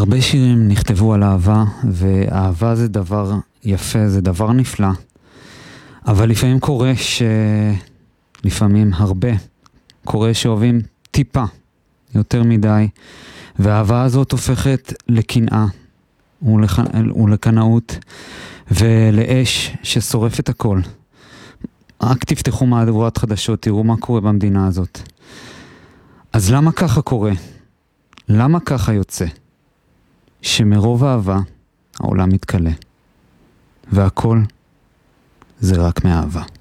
הרבה שירים נכתבו על אהבה, ואהבה זה דבר יפה, זה דבר נפלא. אבל לפעמים קורה לפעמים הרבה, קורה שאוהבים טיפה, יותר מדי, והאהבה הזאת הופכת לקנאה ולקנאות ולאש ששורף את הכל. רק תפתחו מהדורת חדשות, תראו מה קורה במדינה הזאת. אז למה ככה קורה? למה ככה יוצא? שמרוב אהבה העולם מתקלה, והכל זה רק מאהבה.